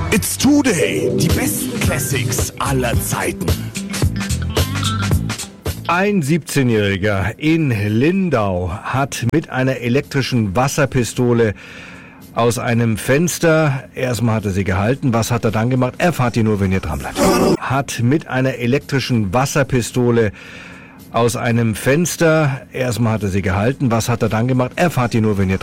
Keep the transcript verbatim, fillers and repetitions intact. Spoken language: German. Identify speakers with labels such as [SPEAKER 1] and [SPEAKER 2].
[SPEAKER 1] It's Today, die besten Classics aller Zeiten.
[SPEAKER 2] Ein siebzehnjähriger in Lindau hat mit einer elektrischen Wasserpistole aus einem Fenster, erstmal hat er sie gehalten, was hat er dann gemacht? Erfahrt ihr nur, wenn ihr dran bleibt. Hat mit einer elektrischen Wasserpistole aus einem Fenster, erstmal hat er sie gehalten, was hat er dann gemacht? Erfahrt ihr nur, wenn ihr